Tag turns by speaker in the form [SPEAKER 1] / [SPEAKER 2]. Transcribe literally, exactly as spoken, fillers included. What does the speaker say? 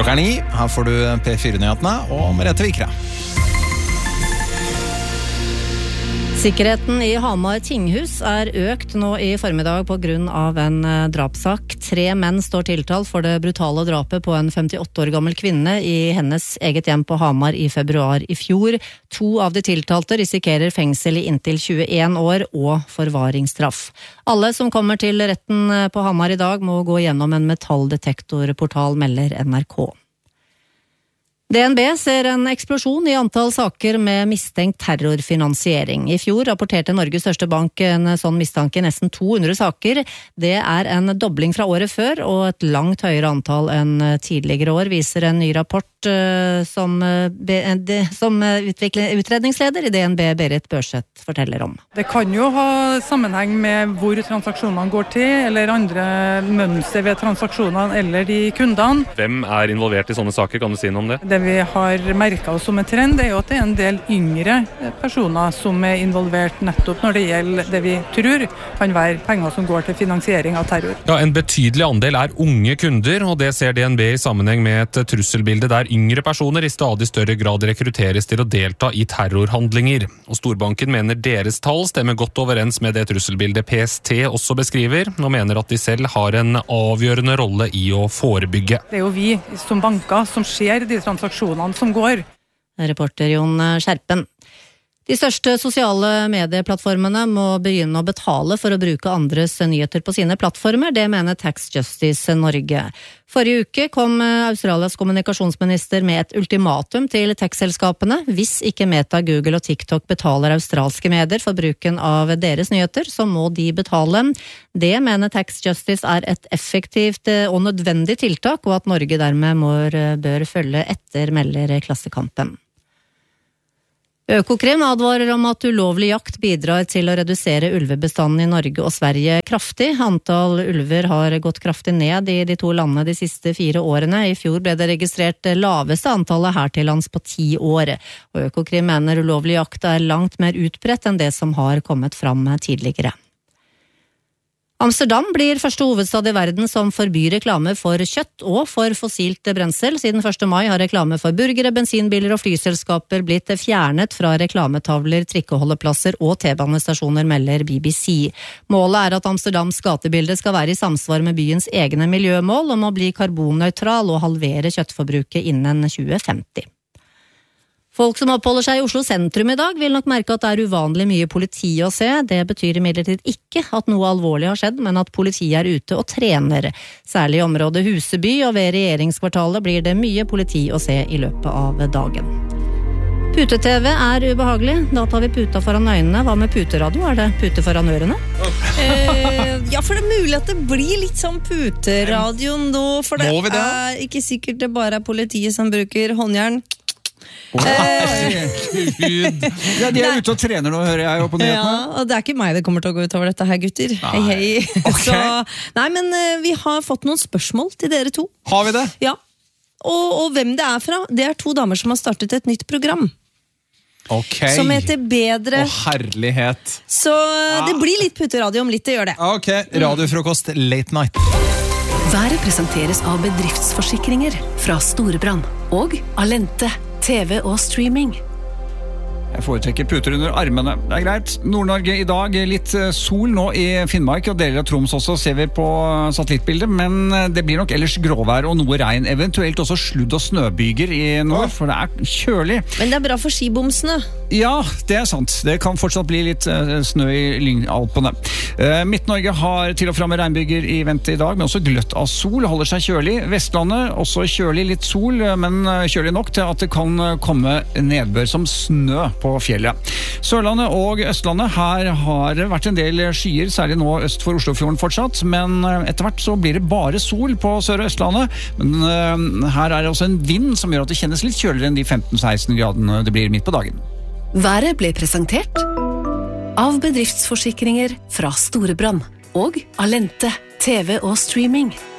[SPEAKER 1] Klokka er ni, her får du P fire-nyhetene og Merete Vikre.
[SPEAKER 2] Sikkerheten i Hamar tinghus er økt nå i formiddag på grunn av en drapssak. Tre menn står tiltalt for det brutale drapet på en femtiåtte år gammel kvinne i hennes eget hjem på Hamar i februar i fjor. To av de tiltalte risikerer fengsel i inntil tjueen år og forvaringsstraff. Alle som kommer til retten på Hamar i dag må gå gjennom en metalldetektorportal, melder N R K. D N B ser en eksplosjon i antall saker med mistenkt terrorfinansiering. I fjor rapporterte Norges største bank en sånn mistanke i nesten to hundre saker. Det er en dobling fra året før, og et langt høyere antall enn tidligere år, viser en ny rapport som, som utredningsleder i D N B, Berit Børseth, forteller om.
[SPEAKER 3] Det kan jo ha sammenheng med hvor transaksjonene går til, eller andre mønster ved transaksjonene eller de kundene.
[SPEAKER 4] Hvem er involvert i sånne saker, kan du si noe om det?
[SPEAKER 3] Det vi har merket oss som en trend er jo at det er en del yngre personer som er involvert nettopp når det gjelder det vi tror kan være penger som går til finansiering av terror.
[SPEAKER 4] Ja, en betydelig andel er unge kunder, og det ser D N B i sammenheng med et trusselbilde der yngre personer i stadig større grad rekrutteres til å delta i terrorhandlinger. Og Storbanken mener deres tall stemmer godt overens med det trusselbildet P S T også beskriver, og mener at de selv har en avgjørende rolle i å forebygge.
[SPEAKER 3] Det er jo vi som banker som ser de transaksjonene som går.
[SPEAKER 2] Reporter Jon Skjerpen. De største sosiale medieplattformene må begynne å betale for å bruke andres nyheter på sine plattformer, det mener Tax Justice Norge. Forrige uke kom Australias kommunikasjonsminister med et ultimatum til tech-selskapene. Hvis ikke Meta, Google og TikTok betaler australske medier for bruken av deres nyheter, så må de betale. Det mener Tax Justice er et effektivt og nødvendig tiltak, og at Norge dermed må, bør følge etter, melder Klassekampen. Økokrim advarer om at ulovlig jakt bidrar til å redusere ulvebestanden i Norge og Sverige kraftig. Antall ulver har gått kraftig ned i de to landene de siste fire årene. I fjor ble det registrert laveste antallet her til lands på ti år. Og Økokrim mener ulovlig jakt er langt mer utbredt enn det som har kommet fram tidligere. Amsterdam blir første hovedstad i verden som forbyr reklame for kjøtt og for fossilt brensel. Siden første mai har reklame for burgere, bensinbiler og flyselskaper blitt fjernet fra reklametavler, trikkeholdeplasser og T-banestasjoner, melder B B C. Målet er at Amsterdams gatebilde skal være i samsvar med byens egne miljømål om å bli karbonnøytral og halvere kjøttforbruket innen tjue femti. Folk som oppholder seg i Oslo sentrum i dag vil nok merke at det er uvanlig mye politi å se. Det betyr imidlertid ikke at noe alvorlig har skjedd, men at politiet er ute og trener. Særlig i området Huseby og ved regjeringskvartalet blir det mye politi å se i løpet av dagen. Pute-T V er ubehagelig. Da tar vi puta foran øynene. Hva med puteradio? Er det pute foran ørene?
[SPEAKER 5] Eh, ja, for det er mulig at det blir litt sånn puteradio nå, for det, det er ikke sikkert det bare er politiet som bruker håndjern.
[SPEAKER 6] Oh, herregud. Ja, de er ute og trener nå, hører jeg jo på nyhetene.
[SPEAKER 5] Ja, og det er ikke meg det kommer til å gå ut over dette her, gutter. Hei, hei.
[SPEAKER 6] Okay.
[SPEAKER 5] Så, nei, men vi har fått noen spørsmål til dere to.
[SPEAKER 6] Har vi det?
[SPEAKER 5] Ja, og, og hvem det er fra, det er to damer som har startet et nytt program.
[SPEAKER 6] Ok.
[SPEAKER 5] Som heter Bedre.
[SPEAKER 6] Å, herlighet.
[SPEAKER 5] Så ja. Det blir litt putteradio om litt, det gjør det.
[SPEAKER 6] Ok, radiofrokost late night.
[SPEAKER 7] Været presenteres av bedriftsforsikringer fra Storebrand og Alente. T V og streaming.
[SPEAKER 6] Jeg foretrekker puter under armene. Det er greit. Nord-Norge i dag, litt sol nå i Finnmark, og deler av Troms også ser vi på satellittbildet, men det blir nok ellers gråvær og noe regn, eventuelt også sludd- og snøbyger i nord, for det er kjølig.
[SPEAKER 5] Men det er bra for skibomsene.
[SPEAKER 6] Ja, det er sant. Det kan fortsatt bli litt snø i Lyngalpene. Midt-Norge har til og fra med regnbyger i vente i dag, men også gløtt av sol, holder seg kjølig. Vestlandet, også kjølig, litt sol, men kjølig nok til at det kan komme nedbør som snø på fjellet. Sørlandet og Østlandet, her har det vært en del skyer, særlig nå øst for Oslofjorden fortsatt, men etter hvert så blir det bare sol på Sør- og Østlandet. Men uh, her er det også en vind som gjør at det kjennes litt kjøligere enn de femten til seksten gradene det blir midt på dagen.
[SPEAKER 7] Været ble presentert av bedriftsforsikringer fra Storebrand og Alente, T V og streaming.